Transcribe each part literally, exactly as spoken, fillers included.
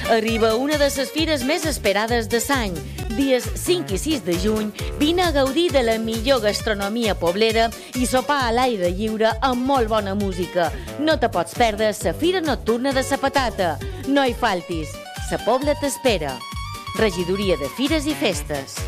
Arriba una de les fires més esperades de l'any. Dies cinc i sis de juny, vine a gaudir de la millor gastronomia poblera i sopar a l'aire lliure amb molt bona música. No te pots perdre la Fira Nocturna de la Patata. No hi faltis, la Pobla t'espera. Regidoria de Fires i Festes.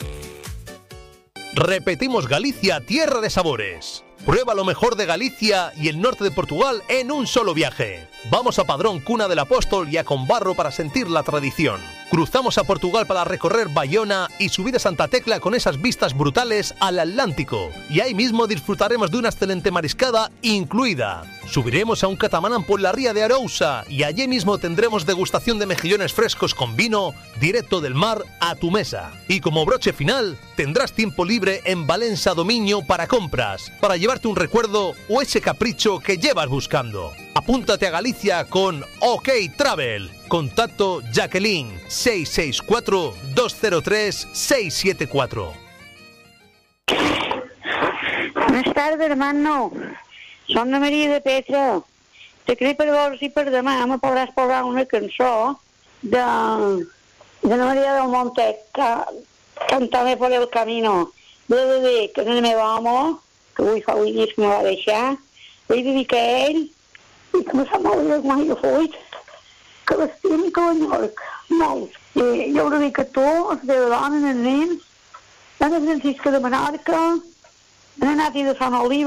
Repetimos Galicia, tierra de sabores. Prueba lo mejor de Galicia y el norte de Portugal en un solo viaje. Vamos a Padrón, cuna del apóstol, y a Combarro para sentir la tradición. Cruzamos a Portugal para recorrer Bayona y subir a Santa Tecla con esas vistas brutales al Atlántico. Y ahí mismo disfrutaremos de una excelente mariscada incluida. Subiremos a un catamarán por la ría de Arousa y allí mismo tendremos degustación de mejillones frescos con vino directo del mar a tu mesa. Y como broche final, tendrás tiempo libre en Valencia Dominio para compras, para llevarte un recuerdo o ese capricho que llevas buscando. Apúntate a Galicia con OK Travel. Contacto Jacqueline seis seis cuatro, dos cero tres, seis siete cuatro. Buenas tardes, hermano. Som de Maria de Petra. Te crec per veure si per demà me podràs posar una cançó de, de la Maria del Monte, que Cántame por el camino. De bebé, que és el meu home, que avui fa vuit dies que me va deixar. Vull dedicar a ell, i que me sap molt bé mai de fuit, que l'estim i que l'enyorc. Molt. I jo ho dedico a tu, a la teva dona, als nens, a la Francisca de Menorca, a la Nati de Sant Oliva,